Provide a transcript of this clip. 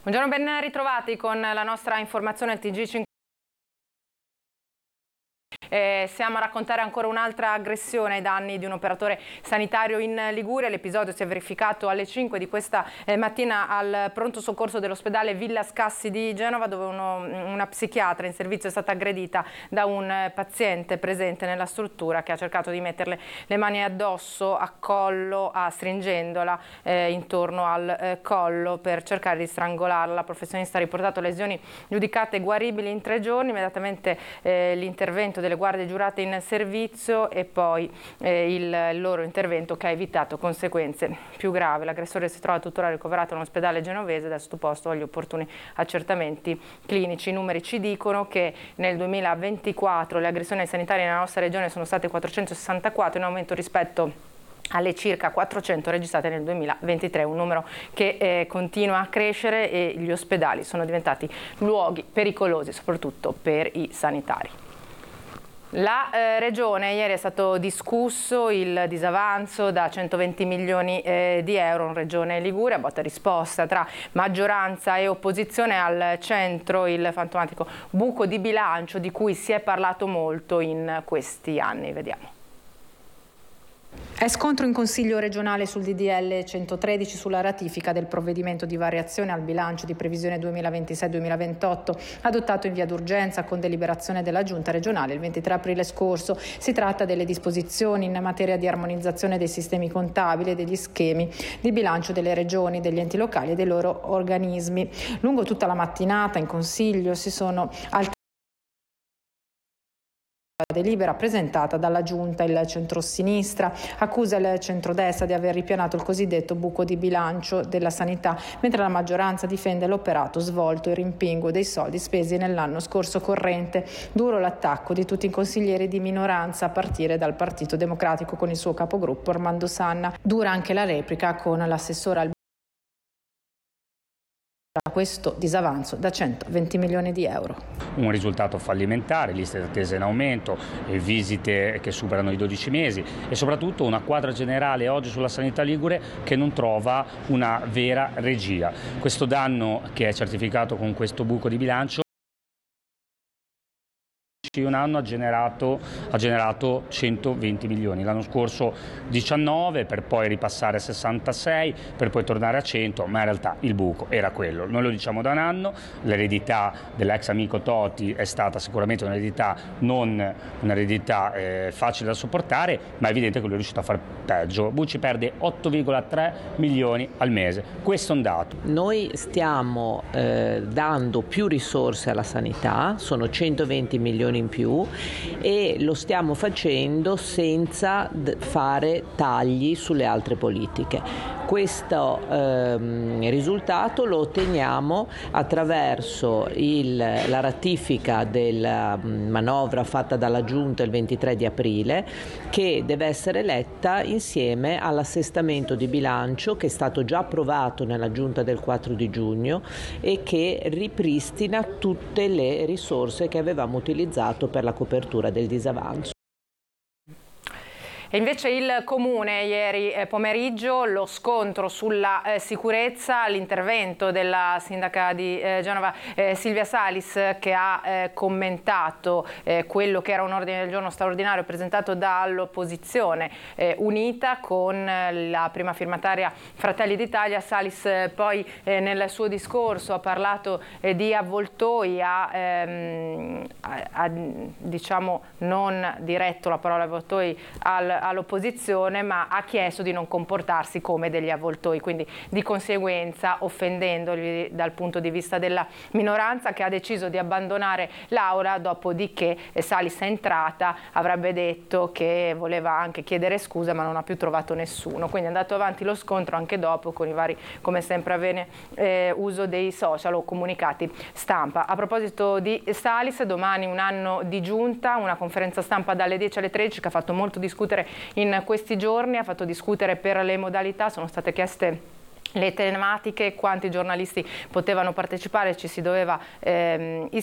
Buongiorno, ben ritrovati con la nostra informazione al TG5. Siamo a raccontare ancora un'altra aggressione ai danni di un operatore sanitario in Liguria. L'episodio si è verificato alle 5 di questa mattina al pronto soccorso dell'ospedale Villa Scassi di Genova, dove una psichiatra in servizio è stata aggredita da un paziente presente nella struttura che ha cercato di metterle le mani addosso, a collo, stringendola intorno al collo per cercare di strangolarla. La professionista ha riportato lesioni giudicate guaribili in 3 giorni. Immediatamente l'intervento delle guardie giurate in servizio e poi il loro intervento che ha evitato conseguenze più gravi. L'aggressore si trova tuttora ricoverato in un ospedale genovese ed è sottoposto agli opportuni accertamenti clinici. I numeri ci dicono che nel 2024 le aggressioni sanitarie nella nostra regione sono state 464, in aumento rispetto alle circa 400 registrate nel 2023, un numero che continua a crescere e gli ospedali sono diventati luoghi pericolosi soprattutto per i sanitari. La Regione, ieri è stato discusso il disavanzo da 120 milioni di euro in Regione Liguria, botta risposta tra maggioranza e opposizione. Al centro il fantomatico buco di bilancio di cui si è parlato molto in questi anni. Vediamo. È scontro in Consiglio regionale sul DDL 113 sulla ratifica del provvedimento di variazione al bilancio di previsione 2026-2028 adottato in via d'urgenza con deliberazione della Giunta regionale il 23 aprile scorso. Si tratta delle disposizioni in materia di armonizzazione dei sistemi contabili e degli schemi di bilancio delle regioni, degli enti locali e dei loro organismi. Lungo tutta la mattinata in Consiglio si sono la delibera presentata dalla Giunta. Il centrosinistra accusa il centrodestra di aver ripianato il cosiddetto buco di bilancio della sanità, mentre la maggioranza difende l'operato svolto e il rimpinguo dei soldi spesi nell'anno scorso corrente. Duro l'attacco di tutti i consiglieri di minoranza a partire dal Partito Democratico con il suo capogruppo Armando Sanna. Dura anche la replica con l'assessore al questo disavanzo da 120 milioni di euro. Un risultato fallimentare, liste d'attesa in aumento, visite che superano i 12 mesi e soprattutto una quadra generale oggi sulla sanità ligure che non trova una vera regia. Questo danno che è certificato con questo buco di bilancio un anno ha generato 120 milioni, l'anno scorso 19 per poi ripassare a 66 per poi tornare a 100, ma in realtà il buco era quello. Noi lo diciamo da un anno, l'eredità dell'ex amico Toti è stata sicuramente un'eredità facile da sopportare, ma è evidente che lui è riuscito a far peggio. Bucci perde 8,3 milioni al mese, questo è un dato. Noi stiamo dando più risorse alla sanità, sono 120 milioni in più e lo stiamo facendo senza fare tagli sulle altre politiche. Questo risultato lo otteniamo attraverso la ratifica della manovra fatta dalla Giunta il 23 di aprile, che deve essere letta insieme all'assestamento di bilancio che è stato già approvato nella Giunta del 4 di giugno e che ripristina tutte le risorse che avevamo utilizzato per la copertura del disavanzo. E invece il Comune ieri pomeriggio, lo scontro sulla sicurezza, l'intervento della sindaca di Genova Silvia Salis, che ha commentato quello che era un ordine del giorno straordinario presentato dall'opposizione unita con la prima firmataria Fratelli d'Italia. Salis poi nel suo discorso ha parlato di avvoltoi, diciamo non diretto la parola avvoltoi all'opposizione, ma ha chiesto di non comportarsi come degli avvoltoi, quindi di conseguenza offendendoli dal punto di vista della minoranza, che ha deciso di abbandonare l'aula. Dopodiché Salis è entrata, avrebbe detto che voleva anche chiedere scusa ma non ha più trovato nessuno, quindi è andato avanti lo scontro anche dopo con i vari, come sempre avviene, uso dei social o comunicati stampa. A proposito di Salis, domani un anno di giunta, una conferenza stampa dalle 10 alle 13 che ha fatto molto discutere in questi giorni, ha fatto discutere per le modalità, sono state chieste le tematiche, quanti giornalisti potevano partecipare, ci si doveva